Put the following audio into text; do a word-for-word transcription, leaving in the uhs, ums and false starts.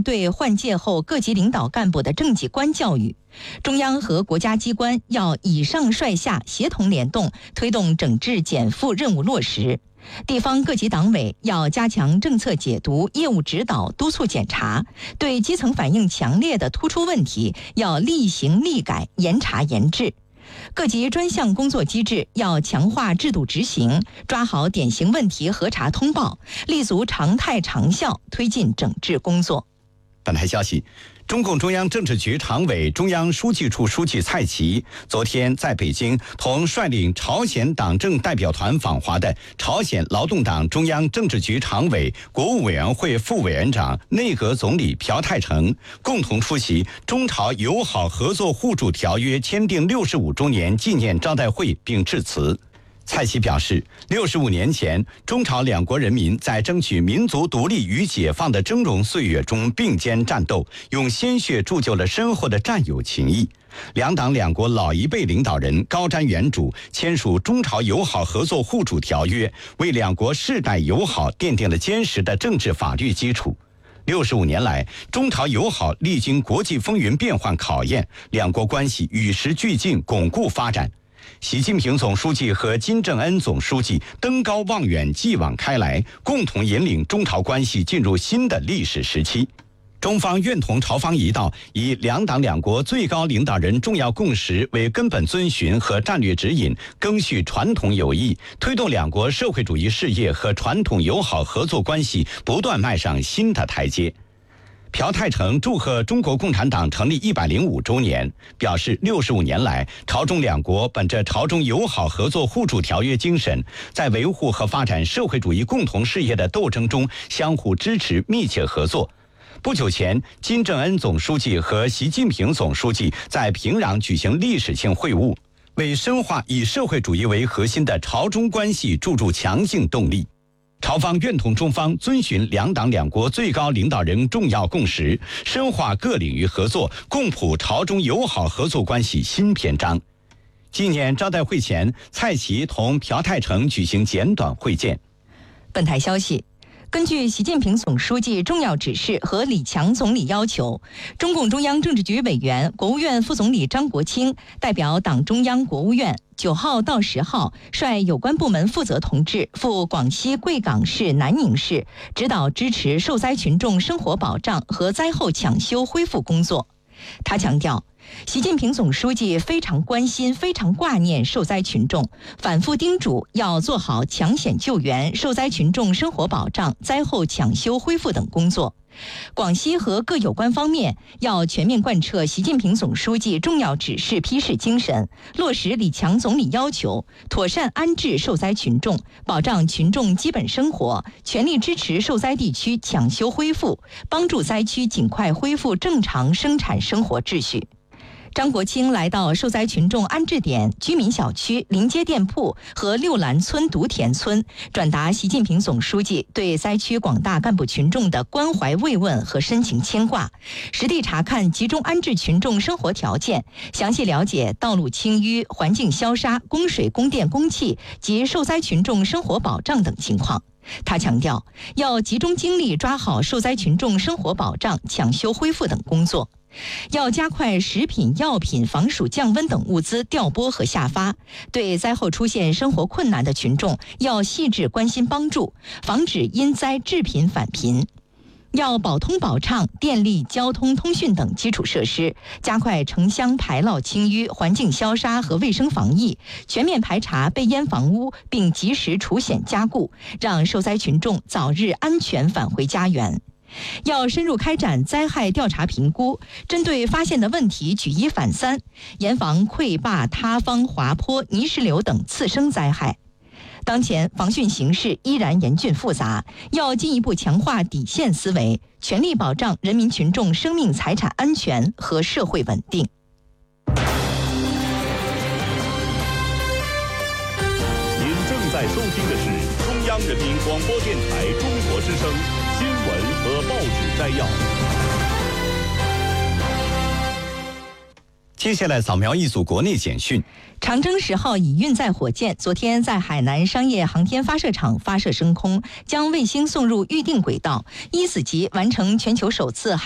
对换届后各级领导干部的政绩观教育。中央和国家机关要以上率下，协同联动，推动整治减负任务落实。地方各级党委要加强政策解读、业务指导、督促检查，对基层反映强烈的突出问题要立行立改、严查严治。各级专项工作机制要强化制度执行，抓好典型问题核查通报，立足常态长效，推进整治工作。 本台消息，中共中央政治局常委、中央书记处书记蔡奇昨天在北京同率领朝鲜党政代表团访华的朝鲜劳动党中央政治局常委、国务委员会副委员长、内阁总理朴泰成共同出席中朝友好合作互助条约签订六十五周年纪念招待会并致辞。蔡奇表示，六十五年前，中朝两国人民在争取民族独立与解放的峥嵘岁月中并肩战斗，用鲜血铸就了深厚的战友情谊。两党两国老一辈领导人高瞻远瞩，签署中朝友好合作互助条约，为两国世代友好奠定了坚实的政治法律基础。六十五年来，中朝友好历经国际风云变幻考验，两国关系与时俱进，巩固发展。习近平总书记和金正恩总书记登高望远，继往开来，共同引领中朝关系进入新的历史时期。中方愿同朝方一道，以两党两国最高领导人重要共识为根本遵循和战略指引，赓续传统友谊，推动两国社会主义事业和传统友好合作关系不断迈上新的台阶。朴泰成祝贺中国共产党成立一百零五周年，表示六十五年来，朝中两国本着朝中友好合作互助条约精神，在维护和发展社会主义共同事业的斗争中相互支持、密切合作。不久前，金正恩总书记和习近平总书记在平壤举行历史性会晤，为深化以社会主义为核心的朝中关系注入强劲动力。朝方愿同中方遵循两党两国最高领导人重要共识，深化各领域合作，共谱朝中友好合作关系新篇章。纪念招待会前，蔡奇同朴泰成举行简短会见。 本台消息，根据习近平总书记重要指示和李强总理要求，中共中央政治局委员、国务院副总理张国清代表党中央、国务院九号到十号率有关部门负责同志赴广西贵港市南宁市，指导支持受灾群众生活保障和灾后抢修恢复工作。他强调，习近平总书记非常关心、非常挂念受灾群众，反复叮嘱要做好抢险救援、受灾群众生活保障、灾后抢修恢复等工作。广西和各有关方面要全面贯彻习近平总书记重要指示批示精神，落实李强总理要求，妥善安置受灾群众，保障群众基本生活，全力支持受灾地区抢修恢复，帮助灾区尽快恢复正常生产生活秩序。张国清来到受灾群众安置点、居民小区、临街店铺和六兰村、独田村，转达习近平总书记对灾区广大干部群众的关怀慰问和深情牵挂，实地查看集中安置群众生活条件，详细了解道路清淤、环境消杀、供水、供电、供气及受灾群众生活保障等情况。他强调，要集中精力抓好受灾群众生活保障、抢修恢复等工作，要加快食品、药品、防暑降温等物资调拨和下发，对灾后出现生活困难的群众要细致关心帮助，防止因灾致贫返贫。要保通保畅电力、交通、通讯等基础设施，加快城乡排涝清淤、环境消杀和卫生防疫，全面排查被淹房屋，并及时除险加固，让受灾群众早日安全返回家园。要深入开展灾害调查评估，针对发现的问题举一反三，严防溃坝、塌方、滑坡、泥石流等次生灾害。当前防汛形势依然严峻复杂，要进一步强化底线思维，全力保障人民群众生命财产安全和社会稳定。 您正在收听的是中央人民广播电台中国之声新闻和报纸摘要。 接下来扫描一组国内简讯。 长征十号乙运载火箭昨天在海南商业航天发射场发射升空，将卫星送入预定轨道，一子级完成全球首次